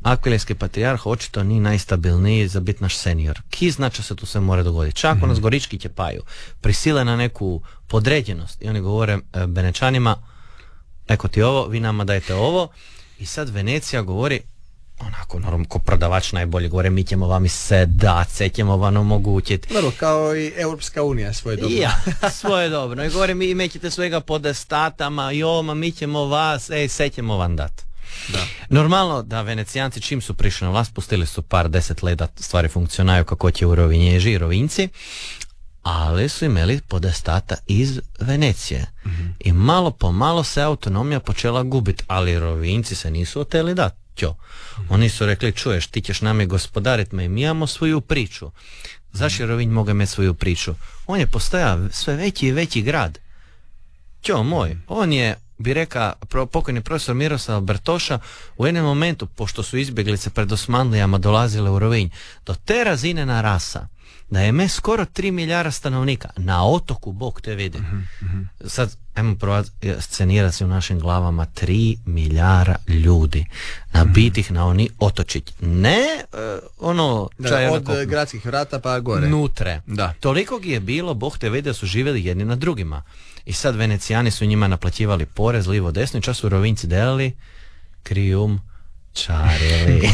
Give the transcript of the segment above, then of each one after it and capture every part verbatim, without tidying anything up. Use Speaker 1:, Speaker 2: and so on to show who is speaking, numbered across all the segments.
Speaker 1: Akvilijski patrijarh očito nije najstabilniji za biti naš senior. Ki znači se tu sve mora dogoditi. Čak mm-hmm. nas Gorički ćepaju, prisile na neku podređenost i oni govore e, Benečanima, eko ti ovo, vi nama dajte ovo, i sad Venecija govori onako, normalno, ko prodavač najbolje govore, mi ćemo vam i se dat, sve ćemo vam omogućiti.
Speaker 2: Dobro, kao i Europska unija svoje dobro.
Speaker 1: Ja, svoje dobro. I govore, mi imećete svega podestatama, jo, ma mi ćemo vas, ej, sve ćemo vam dat. Da. Normalno da Venecijanci čim su prišli na vlast, pustili su par deset let da stvari funkcionaju kako će u Rovinježi i Rovinci, ali su imali podestata iz Venecije. Mm-hmm. I malo po malo se autonomija počela gubiti, ali Rovinci se nisu oteli dati. Mm-hmm. Oni su rekli, čuješ, ti ćeš nami gospodarit, ma i mi imamo svoju priču. Zašto je Rovinj mogao imati svoju priču? On je postajao sve veći i veći grad. Ćo moj, on je, bi reka pokojni profesor Miroslav Bertoša, u jednom momentu, pošto su izbjeglice pred Osmanlijama dolazile u Rovinj, do te razine narasa da je me skoro tri milijara stanovnika na otoku, Bog te vidi. Mm-hmm. Sad, ajmo provat scenirati se u našim glavama tri milijara ljudi nabitih mm-hmm. na oni otočić. Ne uh, ono
Speaker 2: da, od onako, gradskih vrata pa gore.
Speaker 1: Nutre. Da. Toliko je bilo, Bog te vidi, da su živjeli jedni na drugima. I sad Venecijani su njima naplaćivali porez lijevo desno i čas su Rovinci delali krijum čarili.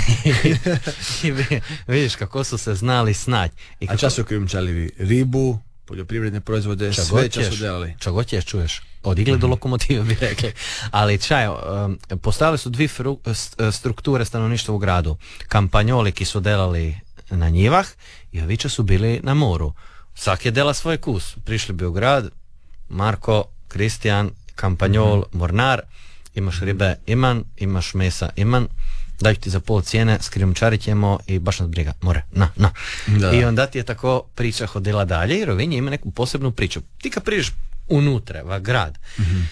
Speaker 1: Vidiš kako su se znali snaći.
Speaker 2: Kako... A čas su krijumčarili ribu, poljoprivredne proizvode, ča sve čas su delali.
Speaker 1: Ča god ćeš čuješ. Od igle mm-hmm. do lokomotive bi rekli. Ali čaj, um, postavili su dvije fru, strukture stanovništva u gradu. Kampanjoli ki su delali na njivah i ovića su bili na moru. Svaki je dela svoj kus. Prišli bi u grad, Marko, Kristijan, kampanjol, mm-hmm. mornar, imaš ribe, iman, imaš mesa, iman, daju ti za pol cijene, skrijumčarit ćemo i baš nas briga, more, na, na. Da. I onda ti je tako priča hodila dalje i Rovinj ima neku posebnu priču. Ti kad priđeš unutra, va grad, mm-hmm.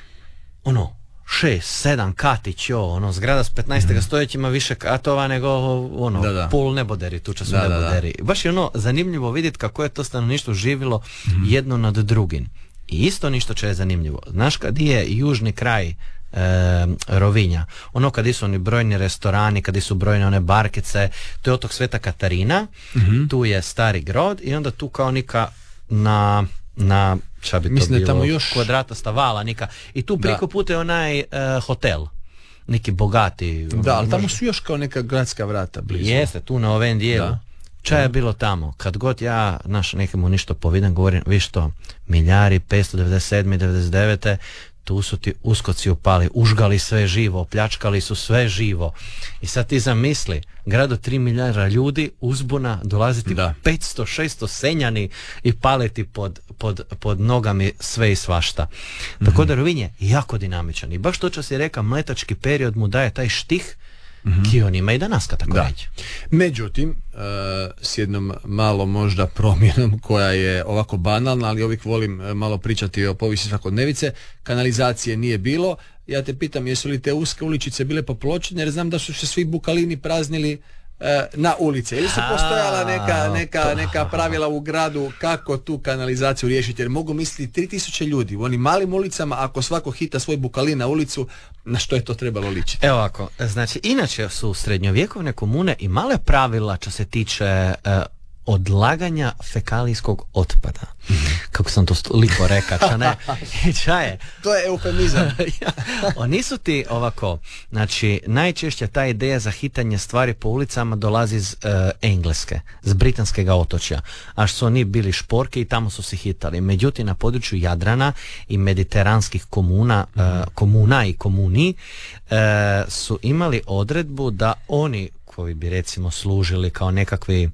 Speaker 1: ono, šest, sedam katić, jo, ono, zgrada s petnaestog Mm-hmm. stoljećima više katova nego, ono, da, da. pol neboderi, tuča su da, neboderi. Da, da. Baš je ono zanimljivo vidjeti kako je to stanovništvo živjelo mm-hmm. jedno nad drugim. I isto ništa će je zanimljivo. Znaš kad je južni kraj E, Rovinja, ono kad su oni brojni restorani, kad su brojne one barkice, to je otok Sveta Katarina, mm-hmm. tu je stari grad i onda tu kao nika na na ča bi to Mislim bilo, tamo još... kvadratasta vala nika i tu priko puta je onaj e, hotel neki bogati.
Speaker 2: Da, ali tamo su još kao neka gradska vrata blizu.
Speaker 1: Jeste, tu na ovom dijelu. Ča je bilo tamo? Kad god ja, naš, nekemu ništa povidim, govorim, vi što, miljari, petsto devedeset sedme i devedeset devete tu su ti uskoci upali, užgali sve živo, pljačkali su sve živo. I sad ti zamisli, grad od tri milijara ljudi, uzbuna, dolaziti da. petsto šesto senjani i paliti pod, pod, pod nogami sve i svašta. Mm-hmm. Tako da Rovinj je jako dinamičan. I baš to što si reka, mletački period mu daje taj štih, mm-hmm. ki on ima i danas, kad tako reći.
Speaker 2: Međutim, uh, s jednom malo možda promjenom koja je ovako banalna, ali uvijek volim uh, malo pričati o povijesti svakodnevice, kanalizacije nije bilo. Ja te pitam, jesu li te uske uličice bile popločene, jer znam da su se svi bukalini praznili uh, na ulice. Ili su postojala neka, neka, neka pravila u gradu kako tu kanalizaciju riješiti, jer mogu misliti tri tisuće ljudi u onim malim ulicama, ako svako hita svoj bukalin na ulicu, na što je to trebalo ličiti?
Speaker 1: Evo ovako, znači inače su srednjovjekovne komune imale pravila što se tiče uh, odlaganja fekalijskog otpada. Mm-hmm. Kako sam to lipo rekao, ča ne? Ča je?
Speaker 2: To je eufemizam.
Speaker 1: Ja, oni su ti ovako, znači najčešće ta ideja za hitanje stvari po ulicama dolazi iz uh, Engleske, z britanskega otočja, a što su oni bili šporke i tamo su se hitali. Međutim, na području Jadrana i mediteranskih komuna, mm-hmm. uh, komuna i komuni uh, su imali odredbu da oni koji bi recimo služili kao nekakvi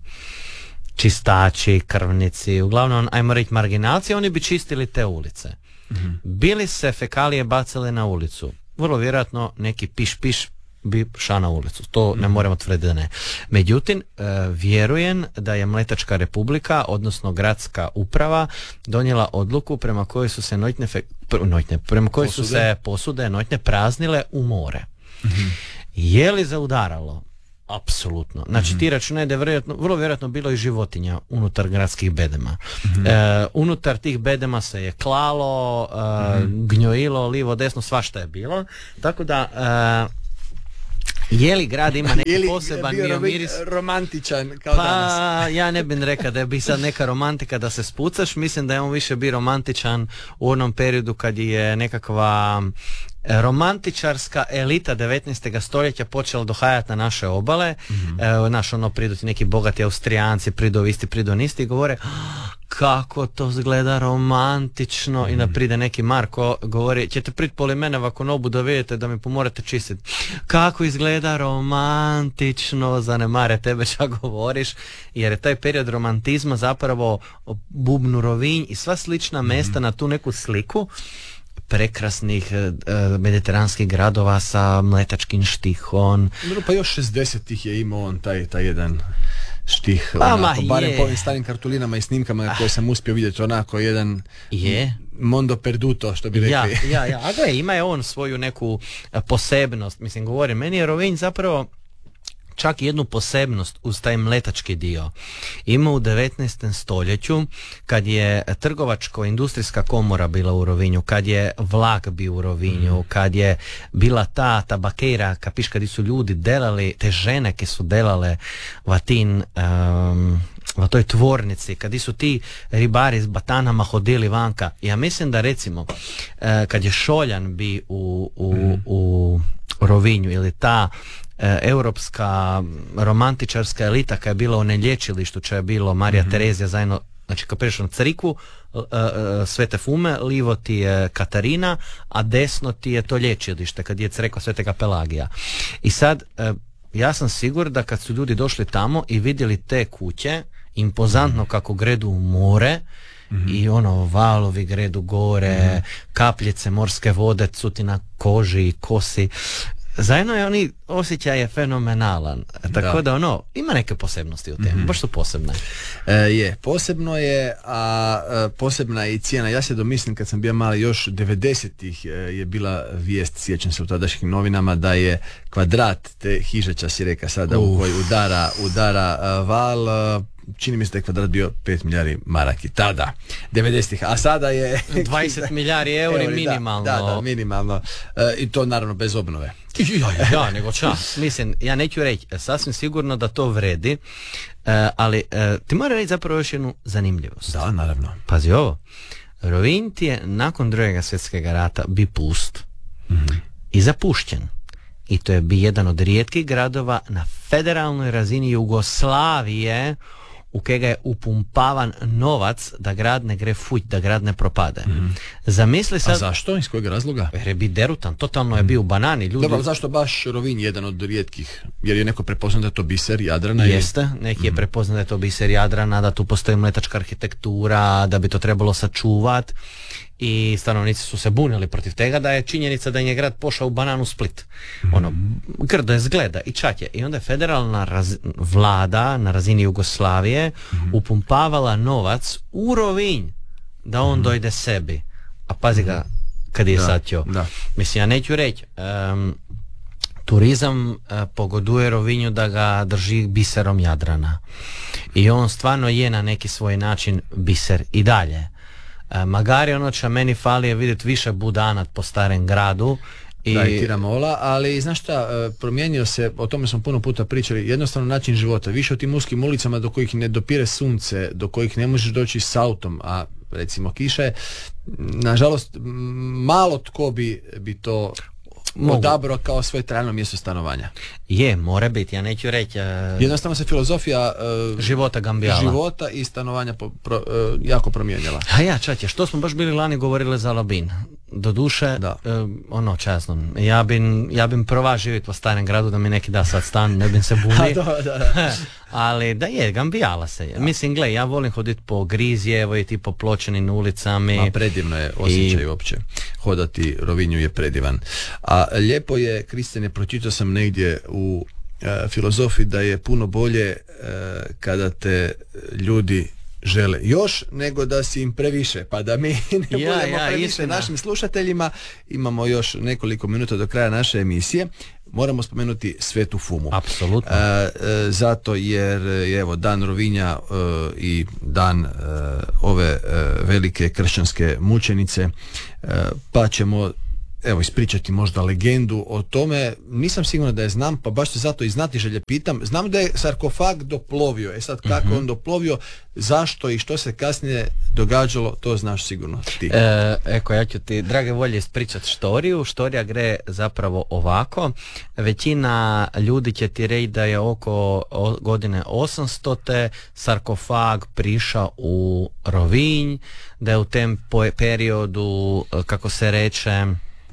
Speaker 1: čistači, krvnici, uglavnom, ajmo reći marginalci, oni bi čistili te ulice. Mm-hmm. Bili se fekalije bacile na ulicu. Vrlo vjerojatno neki piš-piš bi ša na ulicu. To mm-hmm. ne moramo tvrditi da ne. Međutim, e, vjerujem da je Mletačka republika, odnosno gradska uprava, donijela odluku prema kojoj su se noćne, fe, pr, noćne prema kojoj su se posude noćne praznile u more. Mm-hmm. Je li zaudaralo? Apsolutno. Znači mm-hmm. ti računaj da je vjerojatno, vrlo vjerojatno bilo i životinja unutar gradskih bedema. Mm-hmm. E, unutar tih bedema se je klalo, e, mm-hmm. gnjojilo, livo, desno, svašta je bilo. Tako da e, Je li grad ima neki
Speaker 2: Je li
Speaker 1: poseban
Speaker 2: bio Rovinj
Speaker 1: miris?
Speaker 2: romantičan kao
Speaker 1: Pa
Speaker 2: danas?
Speaker 1: ja ne bih rekao da je bi sad neka romantika da se spucaš, mislim da je on više bio romantičan u onom periodu kad je nekakva romantičarska elita devetnaestog stoljeća počela dohajati na naše obale. Mm-hmm. E, naš ono pridu ti neki bogati Austrijanci, pridu isti, pridu nisti i govore kako to izgleda romantično. Mm-hmm. I da pride neki Marko govori ćete prid poli mene ovako nobu da vidite da mi pomorate čistiti. Kako izgleda romantično, zanemare tebe čak govoriš, jer je taj period romantizma zapravo bubnu Rovinj i sva slična mesta mm-hmm. na tu neku sliku prekrasnih e, mediteranskih gradova sa mletačkim štihom.
Speaker 2: Dobro, pa još šezdesetih je imao on taj, taj jedan štih,
Speaker 1: pa,
Speaker 2: onako,
Speaker 1: ma,
Speaker 2: barem
Speaker 1: je.
Speaker 2: po ovim starim kartulinama i snimkama ah. koje sam uspio vidjeti, onako jedan
Speaker 1: je.
Speaker 2: mondo perduto, što bi rekli.
Speaker 1: Ja, ja, ja. A gle, ima je on svoju neku posebnost, mislim, govorim, meni je Rovinj zapravo čak jednu posebnost uz taj mletački dio. Ima u devetnaestom stoljeću, kad je trgovačko-industrijska komora bila u Rovinju, kad je vlak bio u Rovinju, mm. kad je bila ta tabakera, kapiš, kad su ljudi delali, te žene ke su delale vatin um, u toj tvornici, kad su ti ribari s batanama hodili vanka. Ja mislim da recimo uh, kad je Šoljan bi u, u, mm. u Rovinju ili ta E, europska romantičarska elita koja je bila u nelječilištu, čija je bilo Marija mm-hmm. Terezija zajedno, znači kad prešao na crikvu e, e, Svete Fume, livo ti je Katarina, a desno ti je to lječilište kad je crkva Svetega Pelagija. I sad e, ja sam sigur da kad su ljudi došli tamo i vidjeli te kuće impozantno mm-hmm. kako gredu u more, mm-hmm. i ono valovi gredu gore, mm-hmm. kapljice morske vode cuti na koži i kosi. Zajedno je oni osjećaj je fenomenalan, tako da, da ono ima neke posebnosti u temi, mm-hmm. baš su posebne.
Speaker 2: E, je, posebno je, a e, posebna je i cijena. Ja se domislim kad sam bio mali, još devedesetih e, je bila vijest, sjećam se u tadašnjim novinama, da je kvadrat te hižeća, si reka sada, uh. u koji udara, udara uh, val, uh, čini mi se da je kvadrat bio pet milijardi maraki tada, devedesetih, a sada je
Speaker 1: dvadeset milijardi euri minimalno.
Speaker 2: Da, da, da, minimalno. E, i to naravno bez obnove.
Speaker 1: Ja, ja, ja, nego čas. Mislim, ja neću reći, sasvim sigurno da to vredi, uh, ali uh, ti mora reći zapravo još jednu zanimljivost.
Speaker 2: Da, naravno.
Speaker 1: Pazi ovo, Rovinj ti je nakon drugog svjetskog rata bi pust mm-hmm. i zapušten. I to je bi jedan od rijetkih gradova na federalnoj razini Jugoslavije u kojega je upumpavan novac da grad ne gre fuć, da grad ne propade. Mm. Zamisli sad...
Speaker 2: A zašto? Iz kojeg razloga?
Speaker 1: Jer je bi derutan, totalno je bio u banani. Ljudi...
Speaker 2: Dobro, zašto baš Rovinj jedan od rijetkih? Jer je neko prepoznat da je to biser Jadrana?
Speaker 1: Jeste,
Speaker 2: ili...
Speaker 1: neki je mm. prepoznat da je to biser Jadrana, da tu postoji mletačka arhitektura, da bi to trebalo sačuvat. I stanovnici su se bunili protiv tega, da je činjenica da je grad pošao u bananu Split. Mm-hmm. Ono, grdo je zgleda i čak je. I onda je federalna raz, vlada na razini Jugoslavije mm-hmm. upumpavala novac u Rovinj da on mm-hmm. dojde sebi. A pazi ga kad je da, sad jo. Da. Mislim, ja neću reći, um, turizam uh, pogoduje Rovinju da ga drži biserom Jadrana. I on stvarno je na neki svoj način biser i dalje. Magari ono će meni fali je vidjeti više budanat po starem gradu i...
Speaker 2: Da, i tiramola, ali znaš šta, promijenio se, o tome smo puno puta pričali, jednostavno način života, više o tim uskim ulicama do kojih ne dopire sunce, do kojih ne možeš doći s autom, a recimo kiša je, nažalost malo tko bi, bi to odabrao kao svoje trajno mjesto stanovanja.
Speaker 1: Je, mora biti, ja neću reći... Uh,
Speaker 2: Jednostavno se filozofija uh,
Speaker 1: života Gambijala.
Speaker 2: Života i stanovanja po, pro, uh, jako promijenila.
Speaker 1: A ja, čatje, što smo baš bili lani govorili za Labin? Do duše, uh, ono, časno, ja bin, ja bin prova živjeti po starem gradu da mi neki da sad stan, ne bin se buni.
Speaker 2: da, da, da.
Speaker 1: Ali da je, Gambijala se je. Da. Mislim, gle, ja volim hoditi po Grizjevo i ti po pločenim ulicami.
Speaker 2: Ma, predivno je osjećaj i... uopće. Hodati Rovinju je predivan. A lijepo je, Kristjane, pročitao sam negdje u e, filozofiji da je puno bolje e, kada te ljudi žele još nego da si im previše, pa da mi ne ja, budemo ja, previše istina. Našim slušateljima. Imamo još nekoliko minuta do kraja naše emisije. Moramo spomenuti Svetu Fumu.
Speaker 1: Apsolutno.
Speaker 2: E, e, zato jer je evo dan Rovinja e, i dan e, ove e, velike kršćanske mučenice, e, pa ćemo evo ispričati možda legendu o tome, nisam siguran da je znam, pa baš se zato i znatiželje pitam. Znam da je sarkofag doplovio, e sad kako mm-hmm. on doplovio, zašto i što se kasnije događalo, to znaš sigurno ti.
Speaker 1: E, eko, ja ću ti, drage volje, ispričati štoriju. Štorija gre zapravo ovako. Većina ljudi će ti reći da je oko o, godine osamstote sarkofag prišao u Rovinj, da je u tem periodu, kako se reče,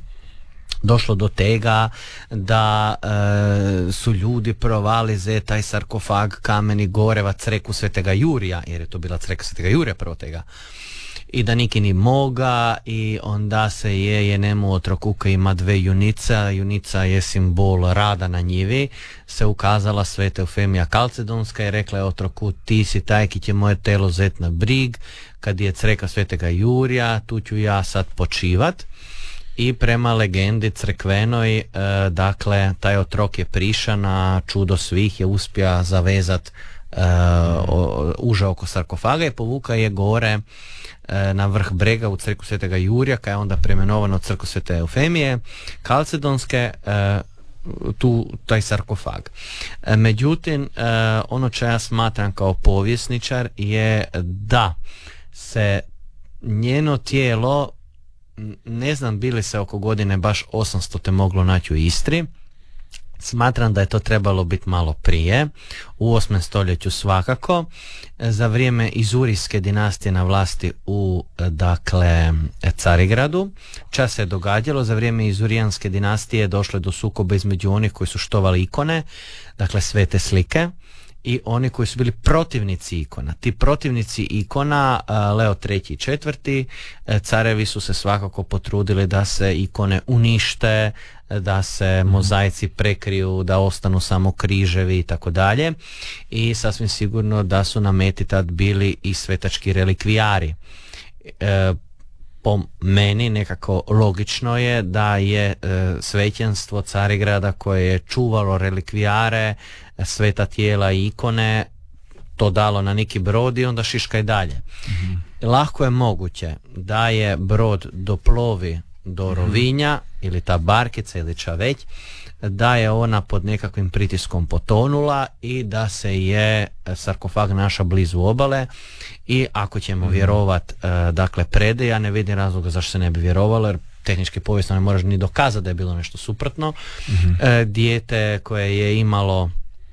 Speaker 1: došlo do tega da e, su ljudi provali za taj sarkofag kameni gore v creku Svetega Jurija, jer je to bila creka Svetega Jurija prvo tega. I da niki ni moga i onda se je jenemu otroku koji ima dve junica, junica je simbol rada na njivi, se ukazala Sveta Eufemija Kalcedonska i rekla je otroku, ti si taj ki će moje telo zet na brig, kad je creka Svetega Jurija, tu ću ja sad počivat. I prema legendi crkvenoj, e, dakle, taj otrok je priša na čudo svih, je uspija zavezat e, o, uže oko sarkofaga i povuka je gore e, na vrh brega u crkvu Svetega Jurija, koja je onda premenovano crkvu Svete Eufemije Kalcedonske, e, tu taj sarkofag. E, međutim, e, ono što ja smatram kao povjesničar je da se njeno tijelo, ne znam bili se oko godine baš osamsto te moglo naći u Istri, smatram da je to trebalo biti malo prije, u osmom stoljeću svakako, za vrijeme Izurijske dinastije na vlasti u, dakle, Carigradu. Čas se je događalo, za vrijeme Izurijanske dinastije došlo je do sukoba između onih koji su štovali ikone, dakle svete slike, i oni koji su bili protivnici ikona. Ti protivnici ikona, Leo treći i četvrti, carevi su se svakako potrudili da se ikone unište, da se mozaici prekriju, da ostanu samo križevi i tako dalje. I sasvim sigurno da su na meti tad bili i svetački relikvijari. E, po meni nekako logično je da je e, svećenstvo Carigrada koje je čuvalo relikvijare, sveta tijela i ikone, to dalo na neki brod i onda šiška i dalje. Mm-hmm. Lako je moguće da je brod doplovi do Rovinja, mm-hmm. ili ta barkica ili čaveć, da je ona pod nekakvim pritiskom potonula i da se je sarkofag naša blizu obale i ako ćemo mm-hmm. vjerovat, dakle, predaje, ja ne vidim razloga zašto se ne bi vjerovalo, jer tehnički povijesno ne moraš ni dokazati da je bilo nešto suprotno. Mm-hmm. Dijete koje je imalo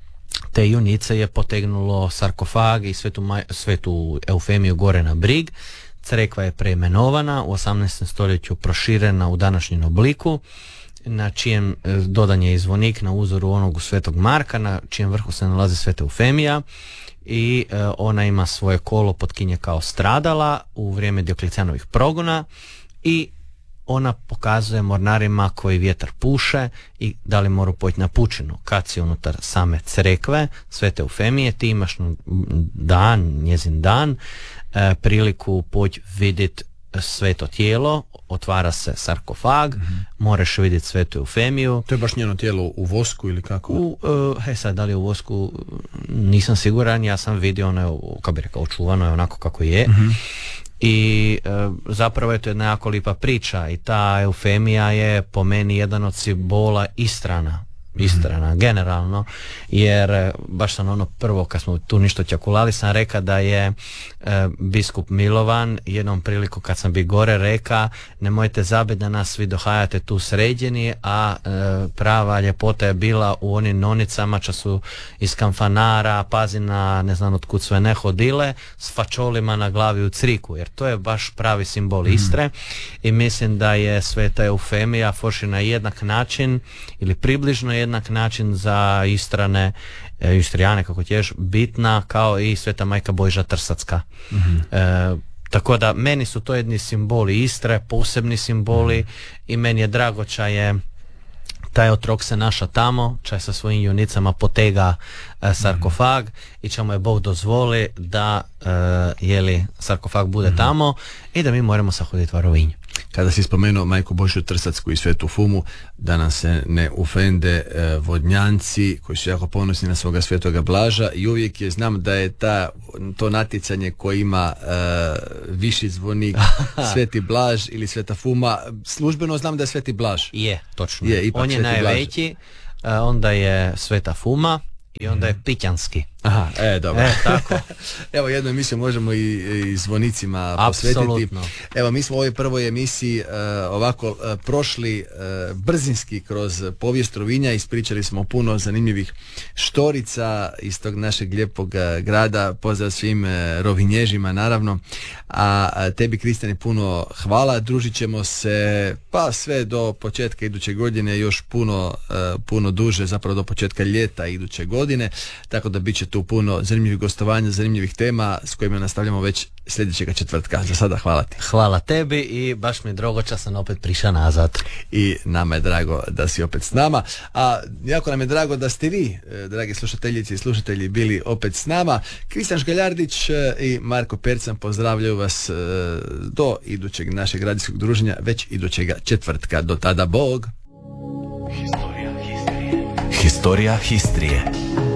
Speaker 1: te junice je potegnulo sarkofag i svetu, maj, svetu Eufemiju gore na brig. Crkva je preimenovana, u osamnaestom stoljeću proširena u današnjem obliku, na čijem dodan je i zvonik na uzoru onog u Svetog Marka, na čijem vrhu se nalazi Sveta Eufemija i e, ona ima svoje kolo potkinje kao stradala u vrijeme Dioklecijanovih progona i ona pokazuje mornarima koji vjetar puše i da li moru poći na pučinu. Kad si unutar same crkve Svete Eufemije, ti imaš dan, njezin dan, e, priliku poći vidjeti sveto tijelo, otvara se sarkofag, mm-hmm. moraš vidjeti Svetu Eufemiju.
Speaker 2: To je baš njeno tijelo u vosku ili kako?
Speaker 1: U, uh, he sad, da li je u vosku, nisam siguran, ja sam vidio, ono je, kako bi rekao, očuvano je onako kako je. Mm-hmm. I e, zapravo je to jedna jako lipa priča i ta Eufemija je po meni jedan od simbola Istrana, Istrana mm-hmm. generalno, jer baš sam ono prvo kad smo tu ništo ćakulali sam reka da je e, biskup Milovan jednom priliku kad sam bi gore reka nemojte zabiti da nas svi dohajate tu sređeni, a e, prava ljepota je bila u onim nonicama čo su iz kamfanara, Pazina, ne znam otkud sve ne hodile, s fačolima na glavi u criku, jer to je baš pravi simbol mm-hmm. Istre i mislim da je Sveta Eufemija forši na jednak način ili približno jednak način za Istrane, e, Istrijane kako ćeš, bitna kao i Sveta Majka Božja Trsacka. Mm-hmm. E, tako da meni su to jedni simboli Istre, posebni simboli mm-hmm. i meni je drago ča je taj otrok se naša tamo, čaj sa svojim junicama potega e, sarkofag mm-hmm. i ča mu je Bog dozvoli da e, jeli sarkofag bude mm-hmm. tamo i da mi moramo sahoditi v Rovinj.
Speaker 2: kada si spomenuo Majku Božju Trsacku i Svetu Fumu, da nam se ne ufende e, vodnjanci koji su jako ponosni na svoga Svetoga Blaža i uvijek je, znam da je ta, to natjecanje koje ima e, viši zvonik Sveti Blaž ili Sveta Fuma, službeno znam da je Sveti Blaž.
Speaker 1: Je, točno.
Speaker 2: Je, ipak
Speaker 1: on je
Speaker 2: Sveti
Speaker 1: najveći, Blaž. Onda je Sveta Fuma i onda je Pićanski.
Speaker 2: Aha, e, dobro.
Speaker 1: E, tako.
Speaker 2: Evo, jednu emisiju možemo i, i zvonicima posvetiti.
Speaker 1: Apsolutno.
Speaker 2: Evo, mi smo u ovoj prvoj emisiji uh, ovako uh, prošli uh, brzinski kroz povijest Rovinja, ispričali smo puno zanimljivih štorica iz tog našeg lijepog uh, grada. Pozdrav svim uh, rovinježima, naravno. A, a tebi, Kristijane, puno hvala. Družit ćemo se pa sve do početka iduće godine, još puno, uh, puno duže, zapravo do početka ljeta iduće godine, tako da bit će tu puno zanimljivih gostovanja, zanimljivih tema s kojima nastavljamo već sljedećega četvrtka. Za sada hvala ti.
Speaker 1: Hvala tebi i baš mi je drago čas sam opet prišao nazad.
Speaker 2: I nama je drago da si opet s nama. A jako nam je drago da ste vi, dragi slušateljice i slušatelji, bili opet s nama. Kristijan Šgaljardić i Marko Percan pozdravljaju vas do idućeg našeg radijskog druženja, već idućega četvrtka. Do tada, Bog!
Speaker 3: Historija Histrije.